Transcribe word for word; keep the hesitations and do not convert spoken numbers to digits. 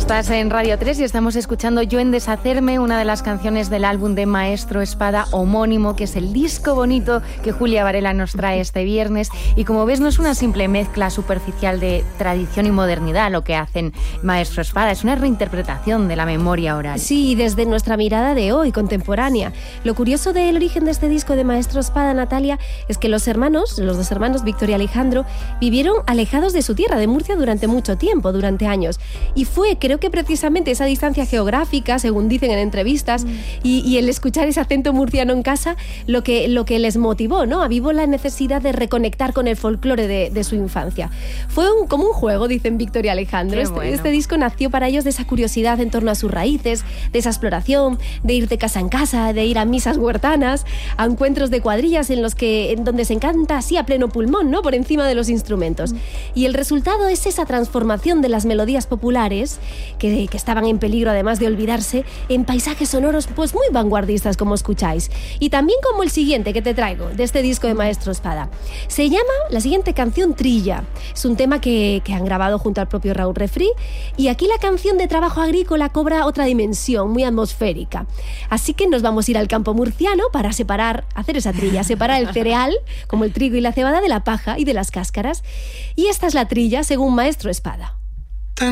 Estás en Radio tres y estamos escuchando Yo en Deshacerme, una de las canciones del álbum de Maestro Espada homónimo, que es el disco bonito que Julia Varela nos trae este viernes. Y como ves, no es una simple mezcla superficial de tradición y modernidad lo que hacen Maestro Espada, es una reinterpretación de la memoria oral. Sí, desde nuestra mirada de hoy, contemporánea. Lo curioso del origen de este disco de Maestro Espada, Natalia, es que los hermanos, los dos hermanos, Víctor y Alejandro, vivieron alejados de su tierra, de Murcia, durante mucho tiempo, durante años. Y fue, creo que precisamente esa distancia geográfica, según dicen en entrevistas, mm. y, y el escuchar ese acento murciano en casa, lo que, lo que les motivó, ¿no? Avivó la necesidad de reconectar con el folclore de, de su infancia. Fue un, como un juego, dicen Víctor y Alejandro. Este, bueno. este disco nació para ellos de esa curiosidad en torno a sus raíces, de esa exploración, de ir de casa en casa, de ir a misas huertanas, a encuentros de cuadrillas en los que, en donde se encanta así a pleno pulmón, ¿no? Por encima de los instrumentos. Mm. Y el resultado es esa transformación de las melodías populares que, que estaban en peligro, además de olvidarse, en paisajes sonoros pues muy vanguardistas, como escucháis. Y también como el siguiente que te traigo, de este disco de Maestro Espada. Se llama la siguiente canción Trilla. Es un tema que, que han grabado junto al propio Raúl Refri, y aquí la canción de trabajo agrícola cobra otra dimensión, muy atmosférica. Así que nos vamos a ir al campo murciano para separar, hacer esa trilla, separar el cereal, como el trigo y la cebada, de la paja y de las cáscaras. Y esta es la trilla según Maestro Espada.